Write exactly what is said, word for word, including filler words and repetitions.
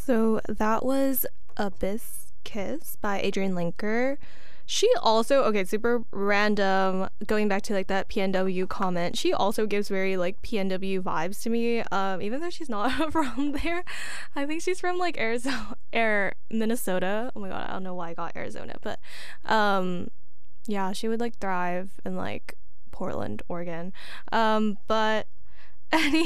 So that was Abyss Kiss by Adrian Linker. She also, okay, super random, going back to like that P N W comment, she also gives very like P N W vibes to me, um, even though she's not from there. I think she's from like Arizona, Air, Minnesota. Oh my god, I don't know why I got Arizona, but um, yeah, she would like thrive in like Portland, Oregon. Um, but any